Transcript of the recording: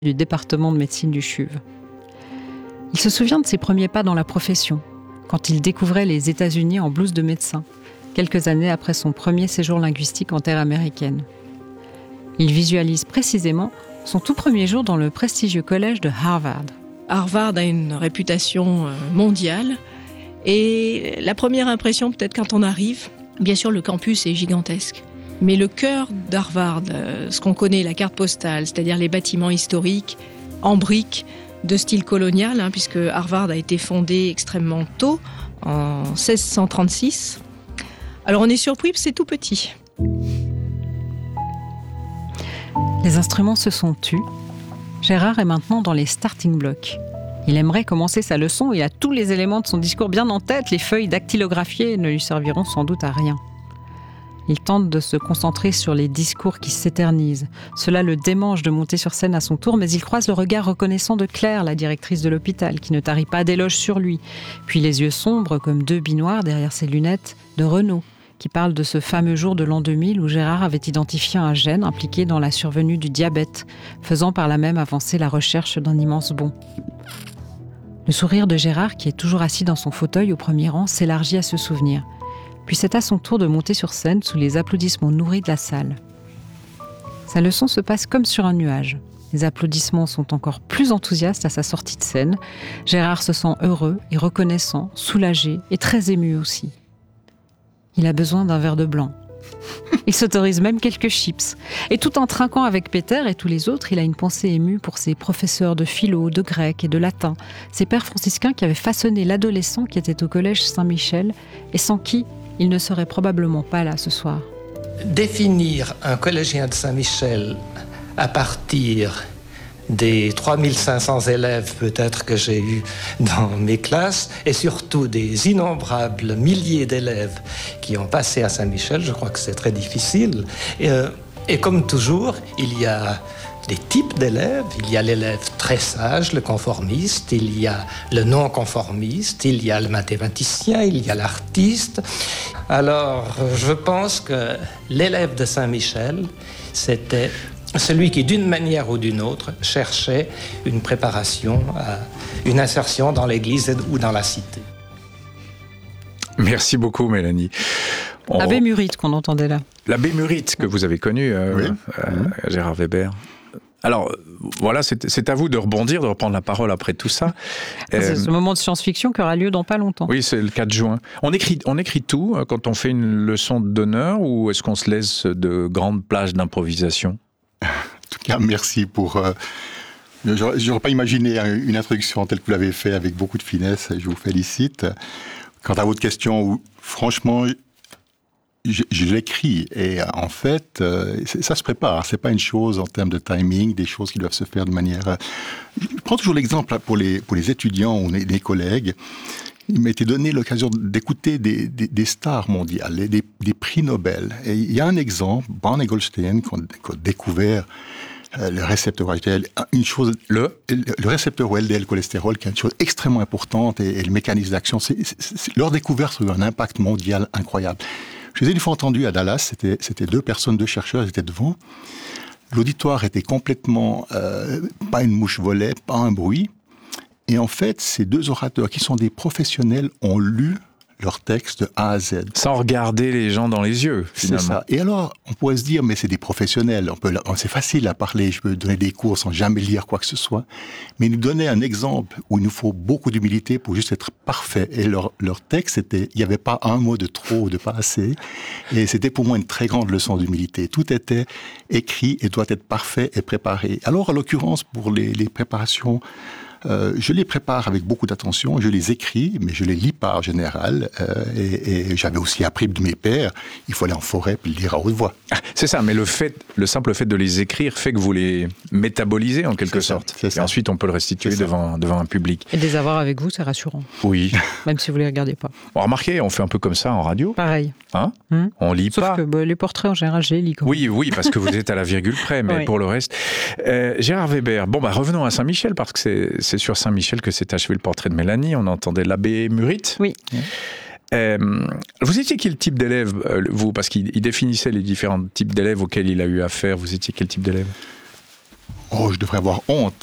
du département de médecine du CHUV. Il se souvient de ses premiers pas dans la profession, quand il découvrait les États-Unis en blouse de médecin, quelques années après son premier séjour linguistique en terre américaine. Il visualise précisément son tout premier jour dans le prestigieux collège de Harvard. Harvard a une réputation mondiale et la première impression, peut-être quand on arrive, bien sûr le campus est gigantesque. Mais le cœur d'Harvard, ce qu'on connaît, la carte postale, c'est-à-dire les bâtiments historiques en briques de style colonial, puisque Harvard a été fondé extrêmement tôt, en 1636. Alors on est surpris, c'est tout petit. Les instruments se sont tus. Gérard est maintenant dans les starting blocks. Il aimerait commencer sa leçon et a tous les éléments de son discours bien en tête. Les feuilles dactylographiées ne lui serviront sans doute à rien. Il tente de se concentrer sur les discours qui s'éternisent. Cela le démange de monter sur scène à son tour, mais il croise le regard reconnaissant de Claire, la directrice de l'hôpital, qui ne tarit pas d'éloges sur lui. Puis les yeux sombres, comme deux billes noires derrière ses lunettes, de Renaud, qui parle de ce fameux jour de l'an 2000 où Gérard avait identifié un gène impliqué dans la survenue du diabète, faisant par là même avancer la recherche d'un immense bond. Le sourire de Gérard, qui est toujours assis dans son fauteuil au premier rang, s'élargit à ce souvenir. Puis c'est à son tour de monter sur scène sous les applaudissements nourris de la salle. Sa leçon se passe comme sur un nuage. Les applaudissements sont encore plus enthousiastes à sa sortie de scène. Gérard se sent heureux et reconnaissant, soulagé et très ému aussi. Il a besoin d'un verre de blanc. Il s'autorise même quelques chips. Et tout en trinquant avec Peter et tous les autres, il a une pensée émue pour ses professeurs de philo, de grec et de latin, ces pères franciscains qui avaient façonné l'adolescent qui était au collège Saint-Michel et sans qui il ne serait probablement pas là ce soir. Définir un collégien de Saint-Michel à partir des 3500 élèves peut-être que j'ai eus dans mes classes et surtout des innombrables milliers d'élèves qui ont passé à Saint-Michel, je crois que c'est très difficile. Et comme toujours, il y a des types d'élèves. Il y a l'élève très sage, le conformiste, il y a le non-conformiste, il y a le mathématicien, il y a l'artiste. Alors, je pense que l'élève de Saint-Michel, c'était celui qui, d'une manière ou d'une autre, cherchait une préparation, une insertion dans l'Église ou dans la cité. Merci beaucoup, Mélanie. L'abbé Murite qu'on entendait là. L'abbé Murite que vous avez connu, oui. Gérard Weber. Alors, voilà, c'est à vous de rebondir, de reprendre la parole après tout ça. C'est ce moment de science-fiction qui aura lieu dans pas longtemps. Oui, c'est le 4 juin. On écrit tout quand on fait une leçon d'honneur ou est-ce qu'on se laisse de grandes plages d'improvisation ? En tout cas, merci pour... J'aurais pas imaginé une introduction telle que vous l'avez fait avec beaucoup de finesse. Je vous félicite. Quant à votre question, franchement... Je l'écris et en fait, ça se prépare. C'est pas une chose en termes de timing, des choses qui doivent se faire de manière... Je prends toujours l'exemple pour les étudiants ou les collègues. Il m'a été donné l'occasion d'écouter des stars mondiales, des prix Nobel. Et il y a un exemple, Barney Goldstein, qu'on a découvert le récepteur LDL, le récepteur LDL cholestérol, qui est une chose extrêmement importante et le mécanisme d'action. Leur découverte a eu un impact mondial incroyable. Je les ai une fois entendus à Dallas, c'était deux chercheurs, ils étaient devant. L'auditoire était complètement, pas une mouche volait, pas un bruit. Et en fait, ces deux orateurs, qui sont des professionnels, ont lu leur texte de A à Z. Sans regarder les gens dans les yeux, finalement. C'est ça. Et alors, on pourrait se dire, mais c'est des professionnels, c'est facile à parler, je peux donner des cours sans jamais lire quoi que ce soit. Mais ils nous donnaient un exemple où il nous faut beaucoup d'humilité pour juste être parfait. Et leur texte, il n'y avait pas un mot de trop ou de pas assez. Et c'était pour moi une très grande leçon d'humilité. Tout était écrit et doit être parfait et préparé. Alors, en l'occurrence, pour les préparations, je les prépare avec beaucoup d'attention, je les écris, mais je les lis pas en général. Et j'avais aussi appris de mes pères, il faut aller en forêt puis le lire à haute voix. C'est ça, mais le simple fait de les écrire fait que vous les métabolisez en quelque sorte. Et ensuite, on peut le restituer devant un public. Et de les avoir avec vous, c'est rassurant. Oui. Même si vous les regardez pas. Bon, remarquez, on fait un peu comme ça en radio. Pareil. Hein On lit Sauf pas. Sauf que les portraits, en général, je les lis quand même. Oui, parce que vous êtes à la virgule près, mais oui. Pour le reste. Gérard Weber, revenons à Saint-Michel, parce que c'est sur Saint-Michel que s'est achevé le portrait de Mélanie. On entendait l'abbé Murite. Oui. Vous étiez quel type d'élève, vous ? Parce qu'il définissait les différents types d'élèves auxquels il a eu affaire. Vous étiez quel type d'élève ? Oh, je devrais avoir honte.